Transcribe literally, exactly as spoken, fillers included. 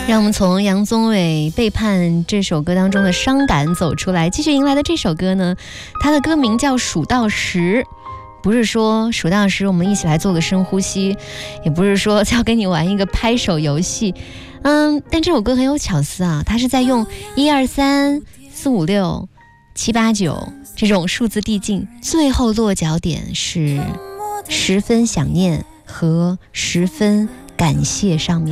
让我们从杨宗纬背叛这首歌当中的伤感走出来，继续迎来的这首歌呢，它的歌名叫数到十，不是说数到十我们一起来做个深呼吸，也不是说要跟你玩一个拍手游戏，嗯，但这首歌很有巧思啊，它是在用一二三四五六七八九这种数字递进，最后落脚点是十分想念和十分感谢上面。